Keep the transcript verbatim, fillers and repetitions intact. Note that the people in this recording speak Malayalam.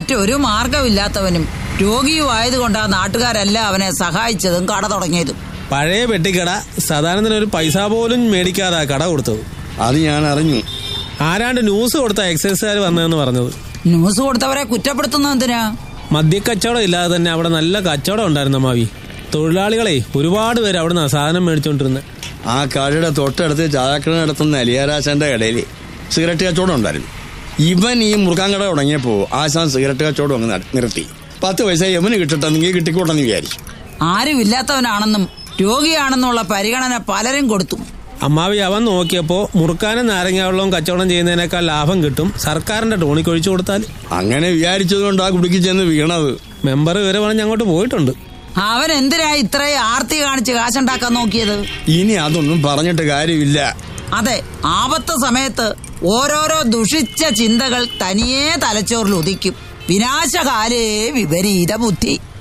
മറ്റൊരു മാർഗമില്ലാത്തവനും രോഗിയുമായതുകൊണ്ടാണ് നാട്ടുകാരെല്ലാം അവനെ സഹായിച്ചതും കട തുടങ്ങിയതും. പഴയ പെട്ടിക്കട സാധാരണ ഒരു പൈസ പോലും മേടിക്കാതെ കട കൊടുത്തത്. അത് ഞാൻ അറിഞ്ഞു. ആരാണ്ട് ന്യൂസ് കൊടുത്ത എക്സൈസുകാർ വന്നതെന്ന് പറഞ്ഞത്. ന്യൂസ് കൊടുത്തവരെ കുറ്റപ്പെടുത്തുന്ന എന്തിനാ? മദ്യക്കച്ചവടം ഇല്ലാതെ തന്നെ അവിടെ നല്ല കച്ചവടം ഉണ്ടായിരുന്നു മാവി. തൊഴിലാളികളെ ഒരുപാട് പേര് അവിടെ നിന്ന് സാധനം മേടിച്ചോണ്ടിരുന്നത്. ആ കടയുടെ തൊട്ടടുത്ത് ചായക്കട നടത്തുന്ന അലിയാരാശാന്റെ കടയിൽ സിഗരറ്റ് കച്ചവടം ഉണ്ടായിരുന്നു. ഇവൻ ഈ മുറുക്കാൻ കട തുടങ്ങിയപ്പോ ആശാൻ സിഗരറ്റ് കച്ചവടം അങ്ങ് നിർത്തി. പത്ത് പൈസ യവന് കിട്ടട്ടെന്നെങ്കിൽ കിട്ടിക്കോട്ടെന്ന് വിചാരിച്ചു. ആരും ഇല്ലാത്തവനാണെന്നും രോഗിയാണെന്നുള്ള പരിഗണന പലരും കൊടുത്തു. അമ്മാവി അവൻ നോക്കിയപ്പോ മുറുക്കാനും നാരങ്ങാവെള്ളവും കച്ചവടം ചെയ്യുന്നതിനേക്കാൾ ലാഭം കിട്ടും സർക്കാരിന്റെ ടോണിക്ക് ഒഴിച്ചു കൊടുത്താൽ. അങ്ങനെ വിചാരിച്ചതുകൊണ്ട് ആ കുടുക്കി ചെന്ന് വീണത്. മെമ്പർ ഇവരെ പറഞ്ഞ് അങ്ങോട്ട് പോയിട്ടുണ്ട്. അവൻ എന്തിനാ ഇത്രയും ആർത്തി കാണിച്ച് കാശുണ്ടാക്കാൻ നോക്കിയത്? ഇനി അതൊന്നും പറഞ്ഞിട്ട് കാര്യമില്ല. അതെ, ആപത്ത് സമയത്ത് ഓരോരോ ദുഷിച്ച ചിന്തകൾ തനിയെ തലച്ചോറിൽ ഉദിക്കും. വിനാശകാലേ വിപരീത ബുദ്ധി.